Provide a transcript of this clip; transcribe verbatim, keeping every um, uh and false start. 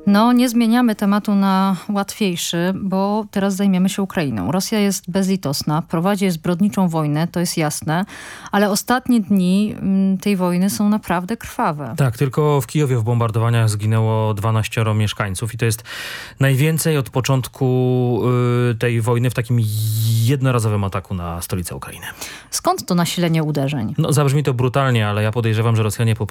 No, nie zmieniamy tematu na łatwiejszy, bo teraz zajmiemy się Ukrainą. Rosja jest bezlitosna, prowadzi zbrodniczą wojnę, to jest jasne, ale ostatnie dni mm, tej wojny są naprawdę krwawe. Tak, tylko w Kijowie w bombardowaniach zginęło dwanaścioro mieszkańców i to jest najwięcej od początku y, tej wojny w takim jednorazowym ataku na stolicę Ukrainy. Skąd to nasilenie uderzeń? No, zabrzmi to brutalnie, ale ja podejrzewam, że Rosjanie po